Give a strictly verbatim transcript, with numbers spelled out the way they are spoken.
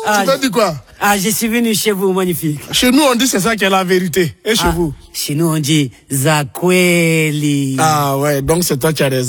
Ah, tu t'as dit quoi? Ah, je suis venu chez vous, magnifique. Chez nous, on dit c'est ça qui est la vérité. Et chez ah, vous? Chez nous, on dit Zakweli. Ah ouais, donc c'est toi qui as raison.